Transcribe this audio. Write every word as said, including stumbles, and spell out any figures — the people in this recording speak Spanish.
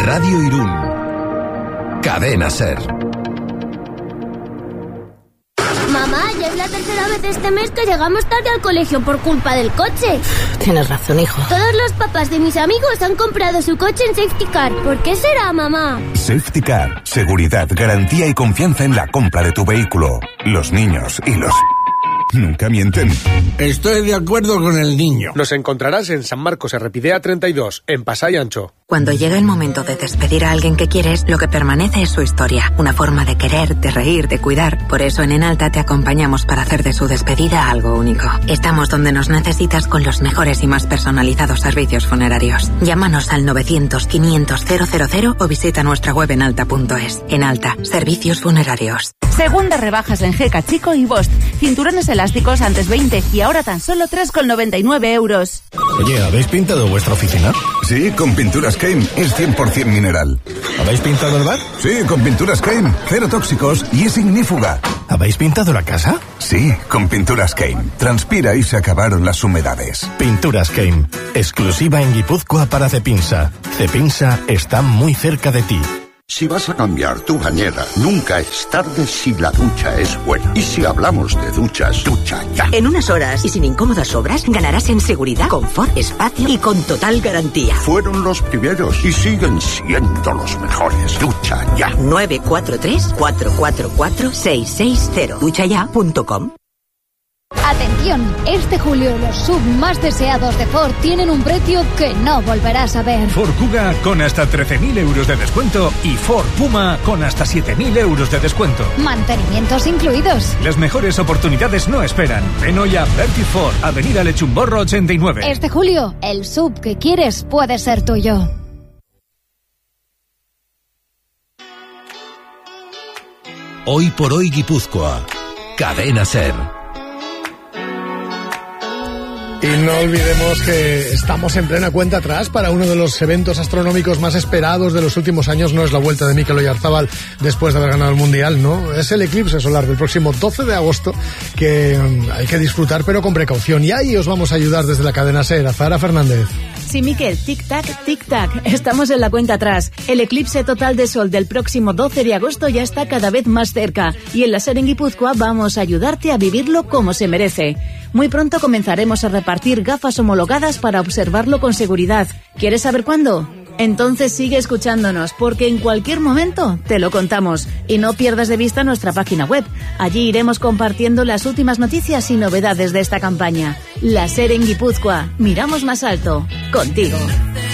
Radio Irún. Cadena SER. Mamá, ya es la tercera vez este mes que llegamos tarde al colegio por culpa del coche. Tienes razón, hijo. Todos los papás de mis amigos han comprado su coche en Safety Car. ¿Por qué será, mamá? Safety Car. Seguridad, garantía y confianza en la compra de tu vehículo. Los niños y los... nunca mienten. Estoy de acuerdo con el niño. Nos encontrarás en San Marcos Errepidea treinta y dos, en Pasay Ancho. Cuando llega el momento de despedir a alguien que quieres, lo que permanece es su historia. Una forma de querer, de reír, de cuidar. Por eso en Enalta te acompañamos para hacer de su despedida algo único. Estamos donde nos necesitas con los mejores y más personalizados servicios funerarios. Llámanos al novecientos, quinientos, cero cero cero o visita nuestra web enalta punto es. Enalta, servicios funerarios. Segundas rebajas en G K Chico y Bost. Cinturones elásticos antes veinte y ahora tan solo tres con noventa y nueve euros. Oye, ¿habéis pintado vuestra oficina? Sí, con Pinturas Keim. Es cien por ciento mineral. ¿Habéis pintado el bar? Sí, con Pinturas Keim. Cero tóxicos y es ignífuga. ¿Habéis pintado la casa? Sí, con Pinturas Keim. Transpira y se acabaron las humedades. Pinturas Keim. Exclusiva en Guipúzcoa para Cepinsa. Cepinsa está muy cerca de ti. Si vas a cambiar tu bañera, nunca es tarde si la ducha es buena. Y si hablamos de duchas, ducha ya. En unas horas y sin incómodas obras, ganarás en seguridad, confort, espacio y con total garantía. Fueron los primeros y siguen siendo los mejores. Ducha ya. nueve cuatro tres, cuatro cuatro cuatro, seis seis cero. ducha ya punto com. Atención, este julio los sub más deseados de Ford tienen un precio que no volverás a ver. Ford Kuga con hasta trece mil euros de descuento y Ford Puma con hasta siete mil euros de descuento. Mantenimientos incluidos. Las mejores oportunidades no esperan. Ven hoy a Verti Ford, Avenida Lechumborro ochenta y nueve. Este julio, el sub que quieres puede ser tuyo. Hoy por hoy Guipúzcoa. Cadena SER. Y no olvidemos que estamos en plena cuenta atrás para uno de los eventos astronómicos más esperados de los últimos años. No es la vuelta de Mikel Oyarzabal después de haber ganado el Mundial, ¿no? Es el eclipse solar del próximo doce de agosto que hay que disfrutar, pero con precaución. Y ahí os vamos a ayudar desde la cadena SER. Azahara Fernández. Sí, Miquel, tic-tac, tic-tac. Estamos en la cuenta atrás. El eclipse total de sol del próximo doce de agosto ya está cada vez más cerca. Y en la SER en Guipúzcoa vamos a ayudarte a vivirlo como se merece. Muy pronto comenzaremos a repartir gafas homologadas para observarlo con seguridad. ¿Quieres saber cuándo? Entonces sigue escuchándonos, porque en cualquier momento te lo contamos. Y no pierdas de vista nuestra página web. Allí iremos compartiendo las últimas noticias y novedades de esta campaña. La SER en Guipúzcoa. Miramos más alto. Contigo.